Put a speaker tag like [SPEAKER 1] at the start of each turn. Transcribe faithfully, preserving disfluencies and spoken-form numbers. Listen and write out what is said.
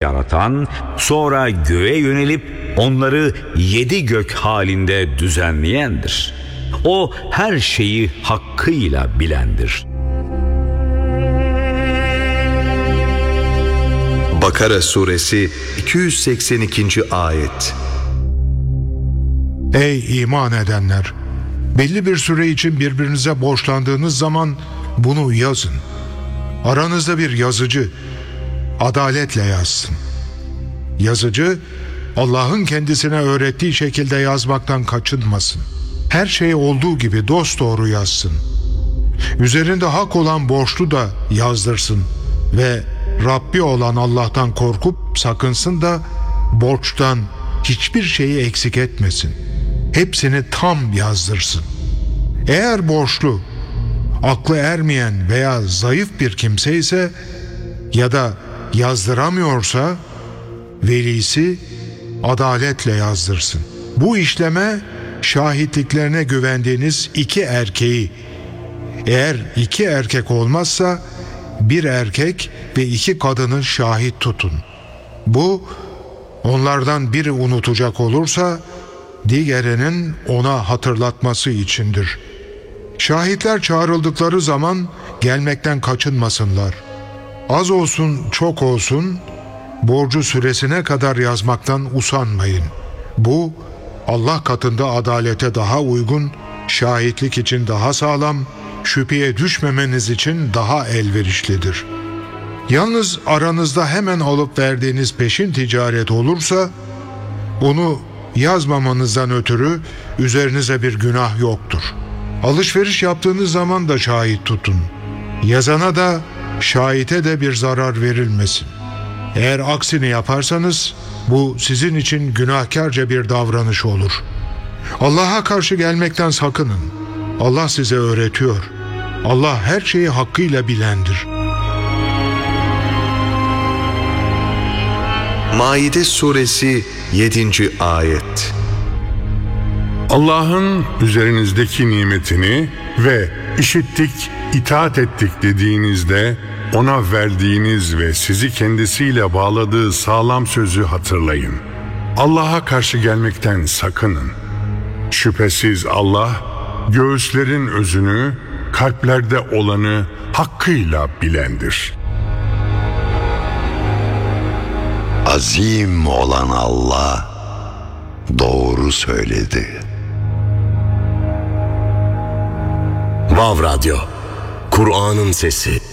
[SPEAKER 1] yaratan, sonra göğe yönelip onları yedi gök halinde düzenleyendir. O her şeyi hakkıyla bilendir.
[SPEAKER 2] Bakara suresi iki yüz seksen ikinci ayet.
[SPEAKER 3] Ey iman edenler! Belli bir süre için birbirinize borçlandığınız zaman bunu yazın. Aranızda bir yazıcı adaletle yazsın. Yazıcı Allah'ın kendisine öğrettiği şekilde yazmaktan kaçınmasın. Her şey olduğu gibi dosdoğru yazsın. Üzerinde hak olan borçlu da yazdırsın ve Rabbi olan Allah'tan korkup sakınsın da borçtan hiçbir şeyi eksik etmesin. Hepsini tam yazdırsın. Eğer borçlu aklı ermeyen veya zayıf bir kimse ise ya da yazdıramıyorsa velisi adaletle yazdırsın. Bu işleme şahitliklerine güvendiğiniz iki erkeği, eğer iki erkek olmazsa bir erkek ve iki kadını şahit tutun. Bu onlardan biri unutacak olursa diğerinin ona hatırlatması içindir. Şahitler çağrıldıkları zaman gelmekten kaçınmasınlar. Az olsun çok olsun borcu süresine kadar yazmaktan usanmayın. Bu Allah katında adalete daha uygun, şahitlik için daha sağlam, şüpheye düşmemeniz için daha elverişlidir. Yalnız aranızda hemen alıp verdiğiniz peşin ticaret olursa bunu yazmamanızdan ötürü üzerinize bir günah yoktur. Alışveriş yaptığınız zaman da şahit tutun. Yazana da şahite de bir zarar verilmesin. Eğer aksini yaparsanız bu sizin için günahkarca bir davranış olur. Allah'a karşı gelmekten sakının. Allah size öğretiyor. Allah her şeyi hakkıyla bilendir.
[SPEAKER 2] Maide suresi yedinci ayet.
[SPEAKER 4] Allah'ın üzerinizdeki nimetini ve işittik, itaat ettik dediğinizde ona verdiğiniz ve sizi kendisiyle bağladığı sağlam sözü hatırlayın. Allah'a karşı gelmekten sakının. Şüphesiz Allah göğüslerin özünü, kalplerde olanı hakkıyla bilendir.
[SPEAKER 5] Azim olan Allah doğru söyledi.
[SPEAKER 6] Vav Radyo, Kur'an'ın sesi.